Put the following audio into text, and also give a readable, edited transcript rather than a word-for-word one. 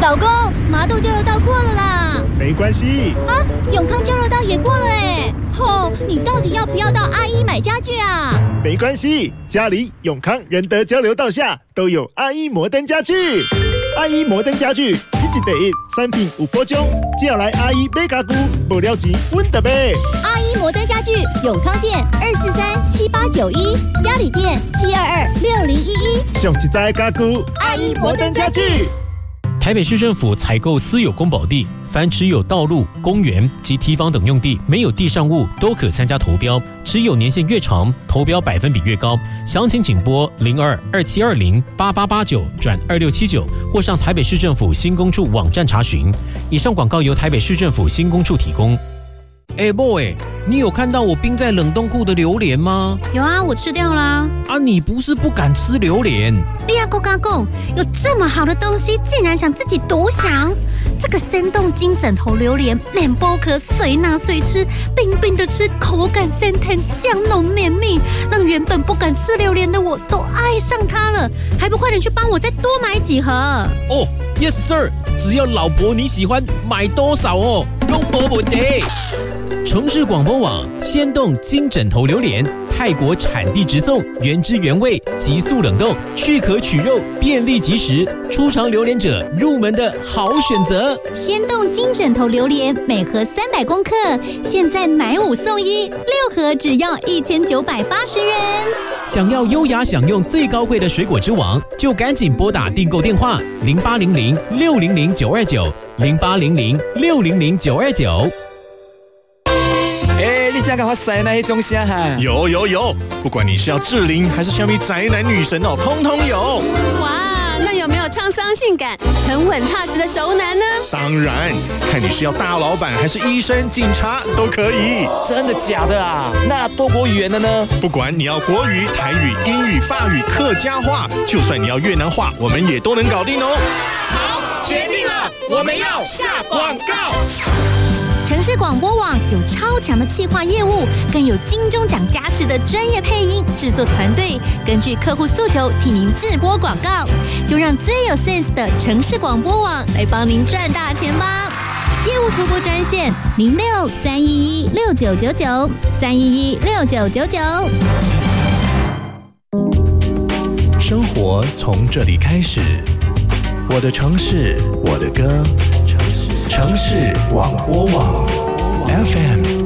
老公，麻豆交流道过了啦。 没关系啊，永康交流道也过了哎。你到底要不要到阿一买家具啊？ 没关系，家里永康仁德交流道下都有阿一摩登家具。阿一摩登家具，一季第一，3品5波中，只要来阿一买家具，无了钱稳得买。 阿一摩登家具，永康店2437891，嘉里店7226011。 上实在的家具， 阿一摩登家具。 台北市政府采购私有公保地，凡持有道路、公园及堤防等用地，没有地上物都可参加投标，持有年限越长，投标百分比越高。详情请拨02-2720-8889-2679，或上台北市政府新工处网站查询。以上广告由台北市政府新工处提供。 boy， 你有看到我冰在冷冻库的榴莲吗？ 有啊，我吃掉啦。 啊，你不是不敢吃榴莲？ 利亚哥嘎贡有这么好的东西，竟然想自己独享？这个生动金枕头榴莲，面包壳随拿随吃，冰冰的吃，口感鲜甜，香浓绵密，让原本不敢吃榴莲的我都爱上它了。还不快点去帮我再多买几盒？ 哦 ，Yes sir， 只要老婆你喜欢，买多少哦，都没问题。 城市广播网鲜冻金枕头榴莲，泰国产地直送，原汁原味，急速冷冻，去壳取肉，便利即食，初尝榴莲者入门的好选择。 鲜冻金枕头榴莲，每盒300公克，现在买5送1，6盒只要1980元。 想要优雅享用最高贵的水果之王，就赶紧拨打订购电话0800-600-929，0800-600-929。 你才敢发塞那一种声哈？ 有，不管你是要志玲还是小米宅男女神哦，通通有。 哇，那有没有沧桑性感、沉稳踏实的熟男呢？ 当然，看你是要大老板还是医生、警察都可以。 真的假的啊？那多国语言的呢？ 不管你要国语、台语、英语、法语、客家话，就算你要越南话，我们也都能搞定哦。 好，决定了，我们要下广告。 城市广播网有超强的企划业务，更有金钟奖加持的专业配音制作团队，根据客户诉求替您制播广告，就让最有 sense 的城市广播网来帮您赚大钱吧！业务投播专线06-311-6999，311-6999。 生活从这里开始，我的城市，我的歌。城市广播网 FM